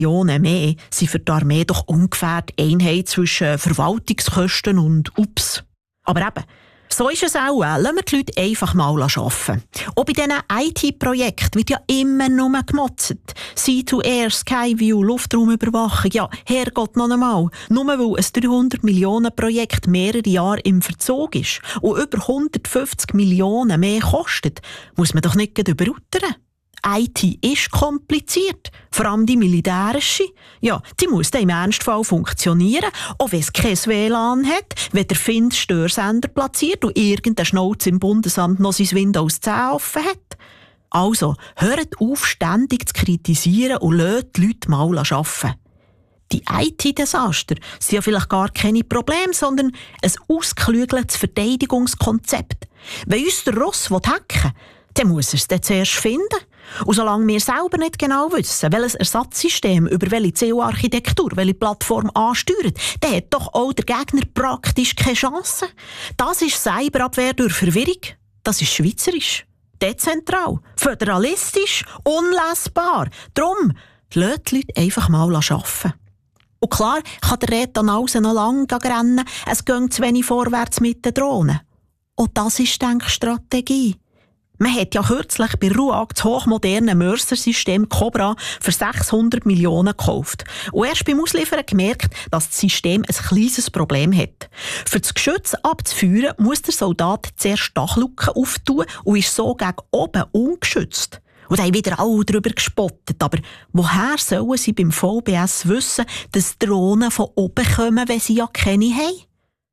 Millionen mehr sind für die Armee doch ungefähr die Einheit zwischen Verwaltungskosten und Ups. Aber eben, so ist es auch. Lassen wir die Leute einfach mal arbeiten. Auch bei diesen IT-Projekten wird ja immer nur gemotzt. Sea-to-Air, Skyview, Luftraumüberwachung. Ja, Herrgott, noch einmal. Nur weil ein 300 Millionen Projekt mehrere Jahre im Verzug ist und über 150 Millionen mehr kostet, muss man doch nicht überutern. IT ist kompliziert, vor allem die militärische. Ja, die muss dann im Ernstfall funktionieren, auch wenn es kein WLAN hat, wenn der Find Störsender platziert und irgendein Schnauze im Bundesamt noch sein Windows 10 offen hat. Also, hört auf, ständig zu kritisieren und lasst die Leute mal arbeiten. Die IT-Desaster sind ja vielleicht gar keine Probleme, sondern ein ausgeklügeltes Verteidigungskonzept. Wenn uns der Ross hacken will, dann muss er es dann zuerst finden. Und solange wir selber nicht genau wissen, welches Ersatzsystem über welche CO-Architektur, welche Plattform ansteuert, dann hat doch auch der Gegner praktisch keine Chance. Das ist Cyberabwehr durch Verwirrung. Das ist schweizerisch, dezentral, föderalistisch, unlesbar. Darum, lasst die Leute einfach mal arbeiten. Und klar kann der Red dann noch lange rennen, es geht zu wenig vorwärts mit den Drohnen. Und das ist die Denkstrategie. Man hat ja kürzlich bei RUAG das hochmoderne Mörser-System Cobra für 600 Millionen gekauft. Und erst beim Ausliefern gemerkt, dass das System ein kleines Problem hat. Für das Geschütz abzuführen, muss der Soldat zuerst Dachluken auftun und ist so gegen oben ungeschützt. Und da haben wieder alle darüber gespottet. Aber woher sollen sie beim VBS wissen, dass Drohnen von oben kommen, wenn sie ja keine haben?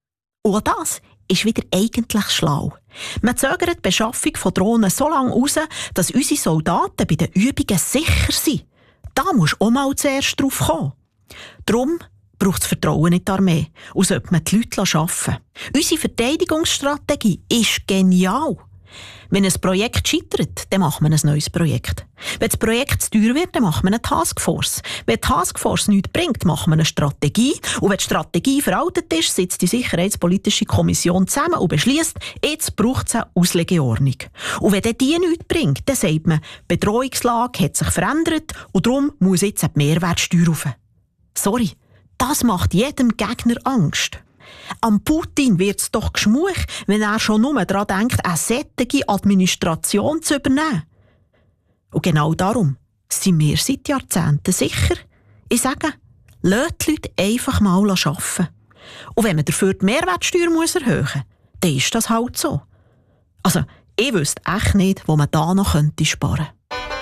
Und das ist wieder eigentlich schlau. Man zögert die Beschaffung von Drohnen so lange raus, dass unsere Soldaten bei den Übungen sicher sind. Da musst du auch mal zuerst drauf kommen. Darum braucht es Vertrauen in die Armee und sollte man die Leute arbeiten. Unsere Verteidigungsstrategie ist genial. Wenn ein Projekt scheitert, dann macht man ein neues Projekt. Wenn das Projekt zu teuer wird, dann macht man eine Taskforce. Wenn die Taskforce nichts bringt, macht man eine Strategie. Und wenn die Strategie veraltet ist, sitzt die Sicherheitspolitische Kommission zusammen und beschließt, jetzt braucht es eine Auslegeordnung. Und wenn die nichts bringt, dann sagt man, die Bedrohungslage hat sich verändert und darum muss jetzt die Mehrwertsteuer rauf. Sorry, das macht jedem Gegner Angst. Am Putin wird es doch geschmuch, wenn er schon nur daran denkt, eine solche Administration zu übernehmen. Und genau darum sind wir seit Jahrzehnten sicher. Ich sage, lasst die Leute einfach mal arbeiten. Und wenn man dafür die Mehrwertsteuer erhöhen muss, dann ist das halt so. Also, ich wüsste echt nicht, wo man da noch sparen könnte.